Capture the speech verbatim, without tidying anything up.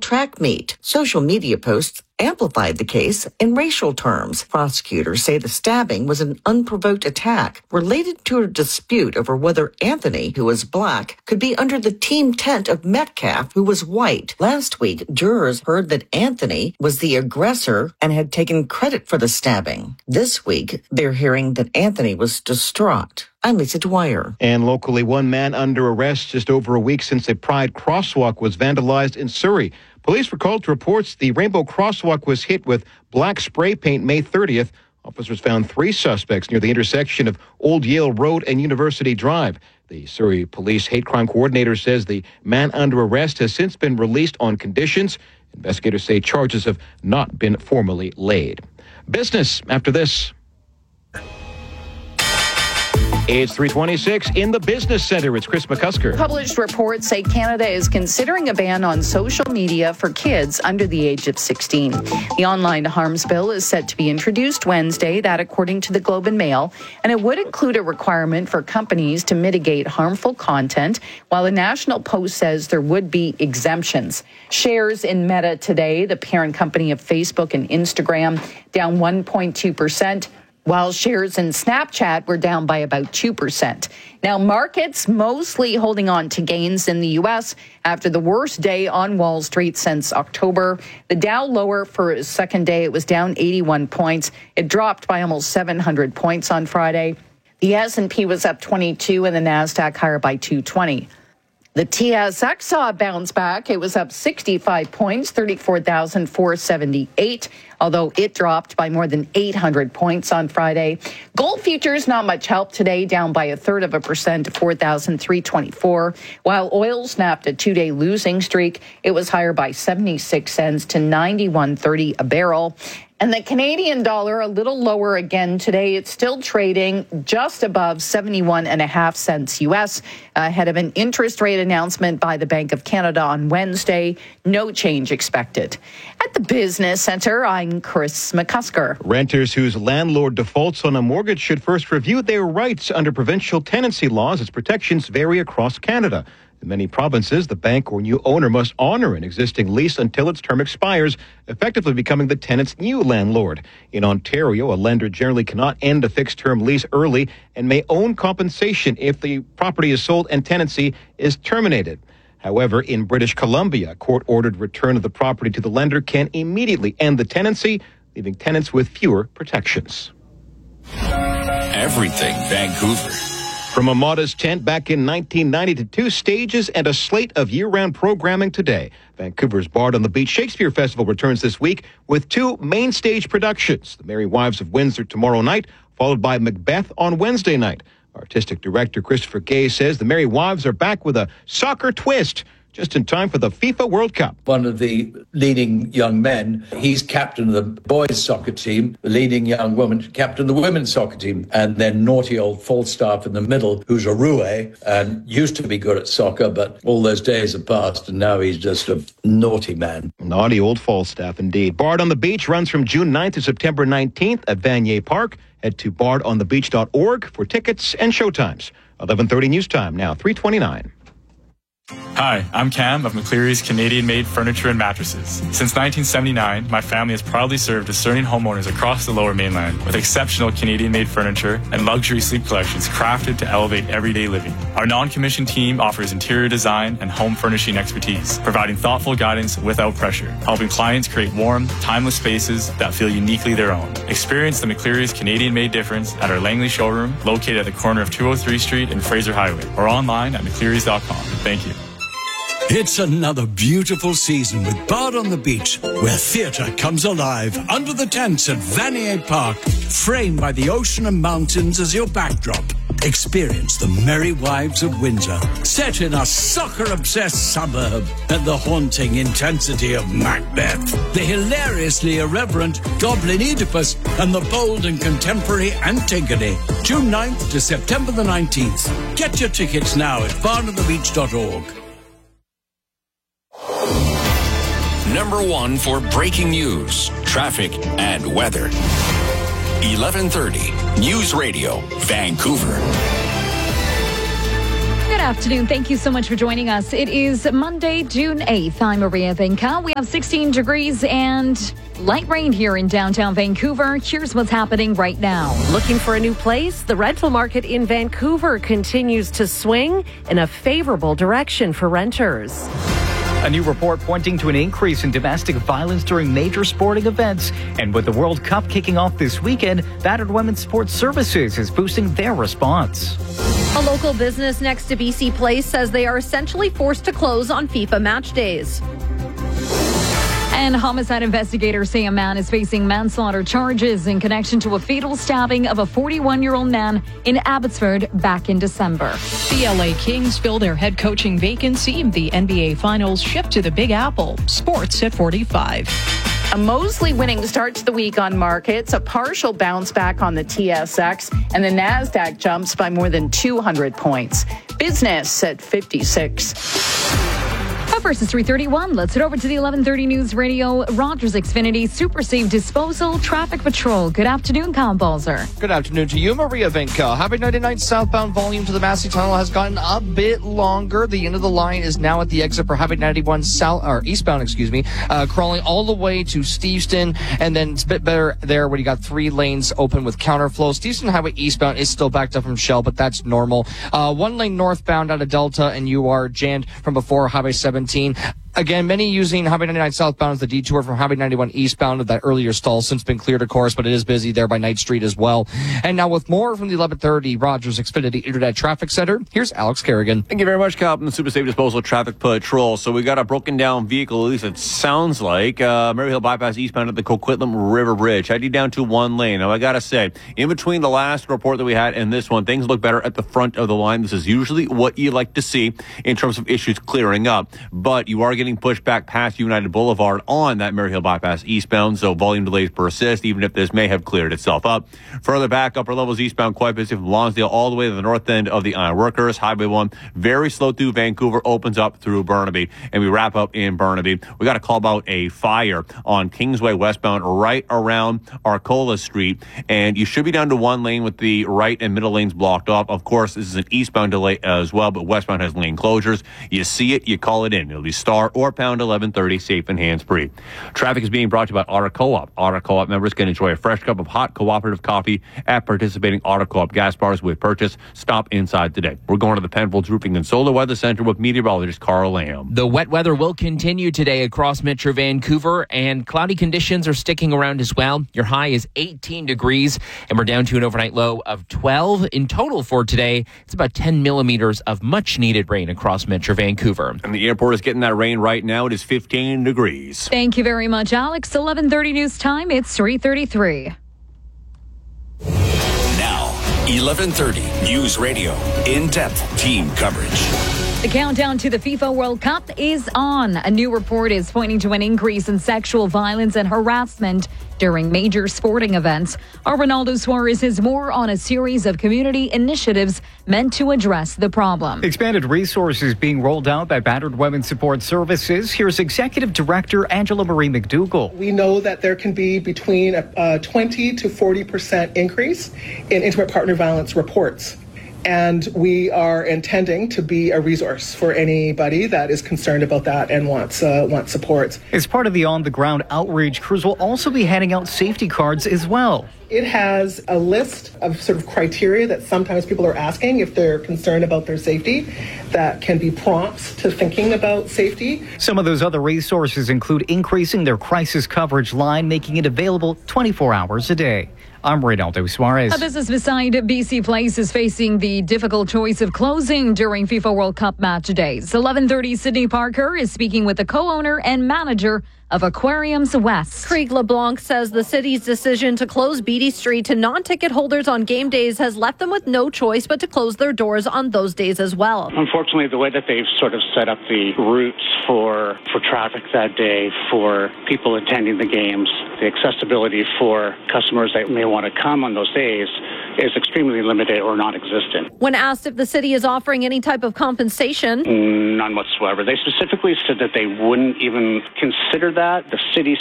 track meet. Social media posts amplified the case in racial terms. Prosecutors say the stabbing was an unprovoked attack related to a dispute over whether Anthony, who was black, could be under the team tent of Metcalf, who was white. Last week, jurors heard that Anthony was the aggressor and had taken credit for the stabbing. This week, they're hearing that Anthony was distraught. I'm Lisa Dwyer. And locally, one man under arrest just over a week since a Pride crosswalk was vandalized in Surrey. Police were called to reports the Rainbow Crosswalk was hit with black spray paint May thirtieth. Officers found three suspects near the intersection of Old Yale Road and University Drive. The Surrey Police Hate Crime Coordinator says the man under arrest has since been released on conditions. Investigators say charges have not been formally laid. Business after this. It's three twenty-six in the Business Center. It's Chris McCusker. Published reports say Canada is considering a ban on social media for kids under the age of sixteen. The online harms bill is set to be introduced Wednesday, that according to the Globe and Mail, and it would include a requirement for companies to mitigate harmful content, while the National Post says there would be exemptions. Shares in Meta today, the parent company of Facebook and Instagram, down one point two percent. While shares in Snapchat were down by about two percent. Now, markets mostly holding on to gains in the U S after the worst day on Wall Street since October. The Dow lower for its second day. It was down eighty-one points. It dropped by almost seven hundred points on Friday. The S and P was up twenty-two and the NASDAQ higher by two twenty. The T S X saw a bounce back. It was up sixty-five points, thirty-four thousand four hundred seventy-eight, although it dropped by more than eight hundred points on Friday. Gold futures, not much help today, down by a third of a percent to four thousand three hundred twenty-four, while oil snapped a two-day losing streak. It was higher by seventy-six cents to ninety-one thirty a barrel. And the Canadian dollar a little lower again today. It's still trading just above seventy-one and a half cents U S ahead of an interest rate announcement by the Bank of Canada on Wednesday. No change expected. At the Business Center, I'm Chris McCusker. Renters whose landlord defaults on a mortgage should first review their rights under provincial tenancy laws as protections vary across Canada. In many provinces, the bank or new owner must honor an existing lease until its term expires, effectively becoming the tenant's new landlord. In Ontario, a lender generally cannot end a fixed-term lease early and may own compensation if the property is sold and tenancy is terminated. However, in British Columbia, a court-ordered return of the property to the lender can immediately end the tenancy, leaving tenants with fewer protections. Everything Vancouver. From a modest tent back in nineteen ninety to two stages and a slate of year-round programming today, Vancouver's Bard on the Beach Shakespeare Festival returns this week with two main stage productions. The Merry Wives of Windsor tomorrow night, followed by Macbeth on Wednesday night. Artistic director Christopher Gay says the Merry Wives are back with a soccer twist, just in time for the FIFA World Cup. One of the leading young men, he's captain of the boys' soccer team. The leading young woman, captain of the women's soccer team. And then naughty old Falstaff in the middle, who's a roue and used to be good at soccer, but all those days have passed, and now he's just a naughty man. Naughty old Falstaff, indeed. Bard on the Beach runs from June ninth to September nineteenth at Vanier Park. Head to bard on the beach dot org for tickets and showtimes. eleven thirty news time, now three twenty-nine. Hi, I'm Cam of McCleary's Canadian-made furniture and mattresses. Since nineteen seventy-nine, my family has proudly served discerning homeowners across the Lower Mainland with exceptional Canadian-made furniture and luxury sleep collections crafted to elevate everyday living. Our non-commissioned team offers interior design and home furnishing expertise, providing thoughtful guidance without pressure, helping clients create warm, timeless spaces that feel uniquely their own. Experience the McCleary's Canadian-made difference at our Langley showroom, located at the corner of two oh three Street and Fraser Highway, or online at mcclearys dot com. Thank you. It's another beautiful season with Bard on the Beach, where theatre comes alive under the tents at Vanier Park, framed by the ocean and mountains as your backdrop. Experience the Merry Wives of Windsor, set in a soccer-obsessed suburb, and the haunting intensity of Macbeth, the hilariously irreverent Goblin Oedipus, and the bold and contemporary Antigone. June ninth to September the nineteenth. Get your tickets now at bard on the beach dot org. Number one for breaking news, traffic, and weather. eleven thirty News Radio, Vancouver. Good afternoon. Thank you so much for joining us. It is Monday, June eighth. I'm Maria Venka. We have sixteen degrees and light rain here in downtown Vancouver. Here's what's happening right now. Looking for a new place? The rental market in Vancouver continues to swing in a favorable direction for renters. A new report pointing to an increase in domestic violence during major sporting events. And with the World Cup kicking off this weekend, Battered Women's Sports Services is boosting their response. A local business next to B C Place says they are essentially forced to close on FIFA match days. And homicide investigators say a man is facing manslaughter charges in connection to a fatal stabbing of a forty-one-year-old man in Abbotsford back in December. The L A Kings fill their head coaching vacancy. The N B A Finals shift to the Big Apple. Sports at forty-five. A Mosley winning start to the week on markets, a partial bounce back on the T S X, and the NASDAQ jumps by more than two hundred points. Business at fifty-six. Up first is three thirty-one. Let's head over to the eleven thirty News Radio. Rogers Xfinity Super Safe Disposal Traffic Patrol. Good afternoon, Kyle Balzer. Good afternoon to you, Maria Venka. Highway ninety-nine southbound volume to the Massey Tunnel has gotten a bit longer. The end of the line is now at the exit for Highway ninety-one south or eastbound, excuse me, uh, crawling all the way to Steveston, and then it's a bit better there when you got three lanes open with counterflow. Steveston Highway eastbound is still backed up from Shell, but that's normal. Uh, one lane northbound out of Delta, and you are jammed from before Highway seventeen. Again, many using Highway ninety-nine southbound as the detour from Highway ninety-one eastbound of that earlier stall since been cleared, of course, but it is busy there by Knight Street as well. And now with more from the eleven thirty Rogers Xfinity Internet Traffic Center, here's Alex Kerrigan. Thank you very much, Kyle, from the Super Safe Disposal Traffic Patrol. So we got a broken down vehicle, at least it sounds like, uh, Maryhill Bypass eastbound at the Coquitlam River Bridge, heading down to one lane. Now, I got to say, in between the last report that we had and this one, things look better at the front of the line. This is usually what you like to see in terms of issues clearing up, but you are getting pushed back past United Boulevard on that Maryhill Bypass eastbound, so volume delays persist, even if this may have cleared itself up. Further back, upper levels eastbound, quite busy from Lonsdale all the way to the north end of the Iron Workers. Highway one, very slow through Vancouver, opens up through Burnaby, and we wrap up in Burnaby. We got to call about a fire on Kingsway westbound right around Arcola Street, and you should be down to one lane with the right and middle lanes blocked off. Of course, this is an eastbound delay as well, but westbound has lane closures. You see it, you call it in. It'll be star or pound eleven thirty, safe and hands-free. Traffic is being brought to you by Auto Co-op. Auto Co-op members can enjoy a fresh cup of hot cooperative coffee at participating Auto Co-op gas bars with purchase. Stop inside today. We're going to the Penfolds Roofing and Solar Weather Center with meteorologist Carl Lamb. The wet weather will continue today across Metro Vancouver, and cloudy conditions are sticking around as well. Your high is eighteen degrees, and we're down to an overnight low of twelve. In total for today, it's about ten millimeters of much-needed rain across Metro Vancouver. And the airport is getting that rain right now. It is fifteen degrees. Thank you very much, Alex. eleven thirty news time. It's three thirty-three. Now, eleven thirty News Radio. In-depth team coverage. The countdown to the FIFA World Cup is on. A new report is pointing to an increase in sexual violence and harassment during major sporting events. Our Ronaldo Suarez has more on a series of community initiatives meant to address the problem. Expanded resources being rolled out by Battered Women's Support Services. Here's Executive Director Angela Marie McDougall. We know that there can be between a, a twenty to forty percent increase in intimate partner violence reports. And we are intending to be a resource for anybody that is concerned about that and wants uh, wants support. As part of the on-the-ground outreach, crews will also be handing out safety cards as well. It has a list of sort of criteria that sometimes people are asking if they're concerned about their safety. That can be prompts to thinking about safety. Some of those other resources include increasing their crisis coverage line, making it available twenty-four hours a day. I'm Ronaldo Suarez. A business beside B C Place is facing the difficult choice of closing during FIFA World Cup match days. eleven thirty Sydney Parker is speaking with the co-owner and manager of Aquariums West. Krieg LeBlanc says the city's decision to close Beatty Street to non-ticket holders on game days has left them with no choice but to close their doors on those days as well. Unfortunately, the way that they've sort of set up the routes for for traffic that day, for people attending the games, the accessibility for customers that may want to come on those days is extremely limited or non-existent. When asked if the city is offering any type of compensation, none whatsoever. They specifically said that they wouldn't even consider that. The city